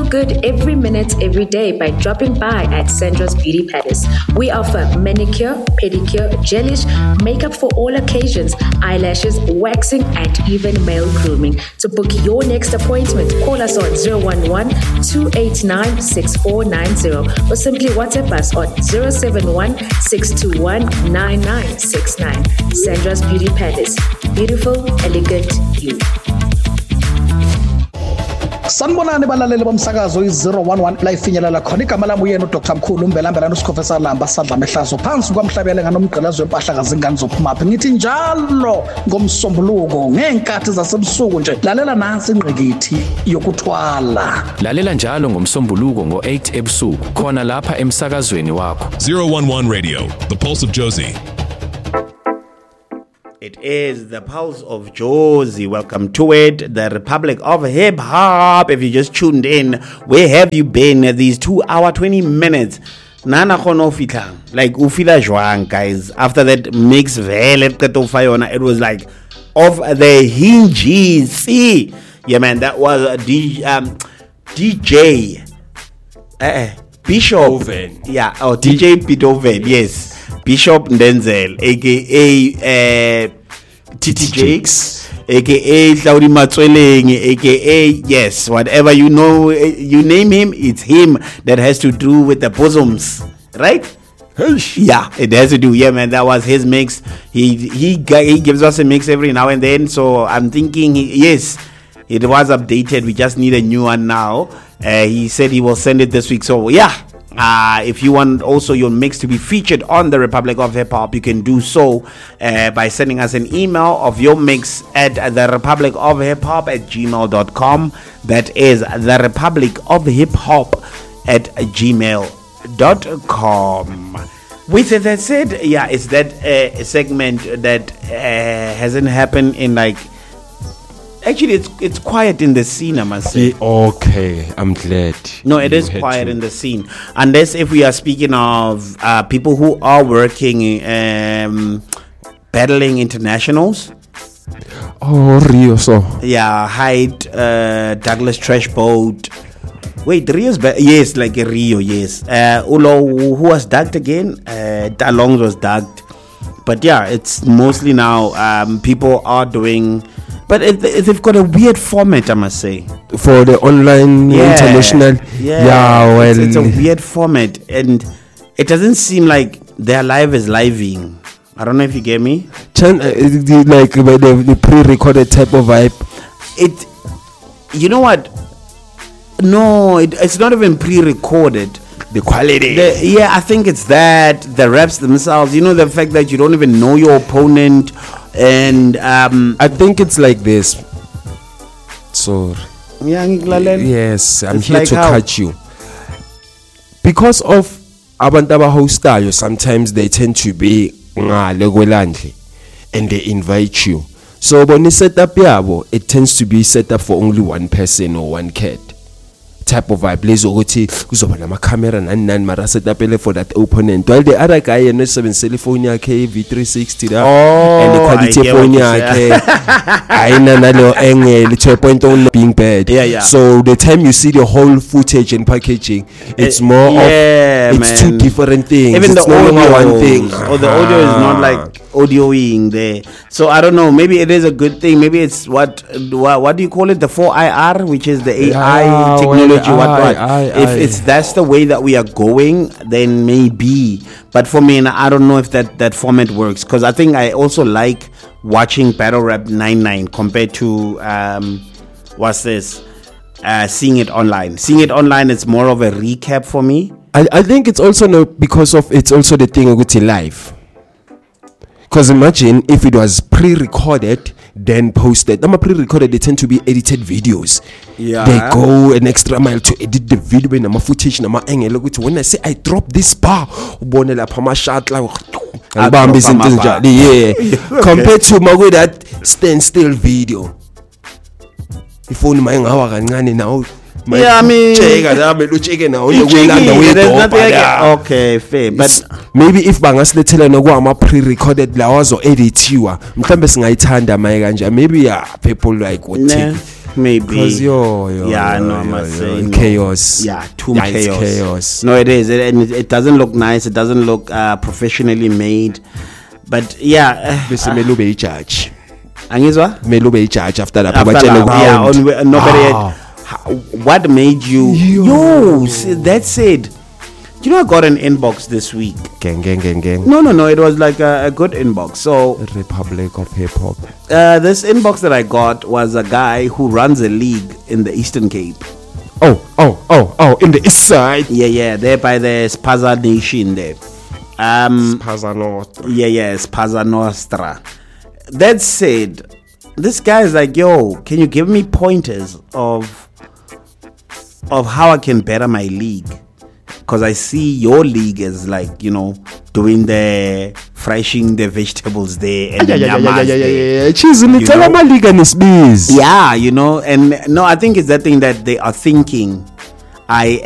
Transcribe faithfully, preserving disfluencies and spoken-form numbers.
good every minute, every day by dropping by at Sandra's Beauty Palace. We offer manicure, pedicure, gelish, makeup for all occasions, eyelashes, waxing, and even male grooming. To book your next appointment, call us on zero one one, two eight nine, six four nine zero or simply WhatsApp us on zero seven one, six two one, nine nine six nine. Sandra's Beauty Palace. Beautiful, elegant you. Sanibonani balaleli bomsakazo i-zero one one la ifinyelela khona igama lami uyena uDr Mkhulu Mbelambela uSikhofesa Lamba sadla mehlazo phansi kwamhlabele nganomgqelazo wempahla kazingane zophumaphi ngithi njalo ngomsombuluko ngenkathi zasebusuku nje lalela nansi ingqikithi yokuthwala lalela njalo ngomsombuluko ngo eight ebusuku khona lapha emsakazweni wakho zero one one Radio, the pulse of Jozi. It is the Pulse of Jozi. Welcome to it, the Republic of Hip Hop. If you just tuned in, where have you been these two hour twenty minutes? Nana khono fitla like ufila jwang guys. After that mix vele qeto fayona, it was like of the hinges. See, yeah man, that was a D, um, D J uh, Bishop. Beethoven. Yeah, oh D J Beethoven. Yes. Bishop Denzel, aka uh, T T Jakes, aka Hlaudi Matsweleng, aka yes, whatever you know, you name him, it's him that has to do with the bosoms, right? Yeah, it has to do. Yeah, man, that was his mix. He he he gives us a mix every now and then. So I'm thinking, he, yes, it was updated. We just need a new one now. Uh, he said he will send it this week. So yeah. Uh, if you want also your mix to be featured on the Republic of Hip Hop, you can do so uh, by sending us an email of your mix at the Republic of Hip Hop at gmail dot com. That is the Republic of Hip Hop at gmail dot com. With that said, yeah, it's that uh, segment that uh, hasn't happened in like. Actually, it's it's quiet in the scene, I must say. Okay, I'm glad. No, it is quiet to. in the scene. Unless if we are speaking of uh, people who are working, um, battling internationals. Oh, Rio, so. Yeah, Hyde, uh, Douglas Trash Boat. Wait, Rio's ba- yes, like a Rio, yes. Uh, Ulo, who was ducked again? Uh, Alongs was ducked. But yeah, it's mostly now um, people are doing... But it, it, they've got a weird format, I must say. For the online yeah, international, yeah, yeah well, it's, it's a weird format, and it doesn't seem like their live is living. I don't know if you get me. Chan, uh, the, like the, the pre-recorded type of vibe. It, you know what? No, it, it's not even pre-recorded. The quality. The, yeah, I think it's that the raps themselves. You know, the fact that you don't even know your opponent. And um, I think it's like this. Sorry. Yes, I'm it's here like to how? catch you. Because of abantu abahostayo, sometimes they tend to be ngale kwelandle and they invite you. So when you set up yabo, it tends to be set up for only one person or one cat. Type of vibe lezo ukuthi kuzoba nama camera nani nani mara set up for that opponent while the other guy and sebenzisa phone yakhe V three sixty la oh, and the quality phone yakhe ayina nalo angle to a point on being bad yeah, yeah. So the time you see the whole footage and packaging it's more yeah, of it's man. two different things. Even it's the audio no one thing or the audio is not like audioing there. So I don't know, maybe it is a good thing. Maybe it's what what, what do you call it, the four I R, which is the A I yeah, technology. Well, what, what? I, I, if I. it's that's the way that we are going, then maybe. But for me, I don't know if that that format works, because I think I also like watching Battle Rap ninety-nine compared to um what's this uh seeing it online. Seeing it online, it's more of a recap for me. I, I think it's also no because of it's also the thing of live. Because imagine if it was pre-recorded, then posted. I'm a pre-recorded, they tend to be edited videos. Yeah. They go an extra mile to edit the video and my footage and my angle. When I say I drop this bar, yeah. Compared to my way that standstill video. If only my now. Yeah, I mean, there's nothing like, okay, fair, but maybe if bangasilethela nokwama pre-recorded lawazo editiwa mhlambe singayithanda maye kanje maybe yeah people like would take maybe. Because yo, yo, yeah, yo, no, I yo, must yo, say no. chaos. Yeah, too yeah, it's chaos. chaos. No, it is, it, and it, it doesn't look nice. It doesn't look uh, professionally made. But yeah, Bese mele ube judge. Angizwa? Mele ube judge after that. After Batshele that, yeah, round. on, nobody. Ah. How, what made you? Yo. Yo, see, that's it. You know, I got an inbox this week. Gang, gang, gang, gang. No, no, no. It was like a, a good inbox. So Republic of Hip Hop. uh, this inbox that I got was a guy who runs a league in the Eastern Cape. Oh, oh, oh, oh, in the east side. Yeah, yeah, there by the Spaza Nation there. Um, Pazano. yeah, yeah, Spaza Nostra. That said, this guy is like, yo, can you give me pointers of of how I can better my league? Because I see your league as like, you know, doing the freshing the vegetables there and Yeah, the yeah, yeah, yeah, nyamas yeah, there. yeah, yeah. Cheese, You nitela know? maliga nisbiz. Yeah, you know, and no, I think it's that thing that they are thinking. I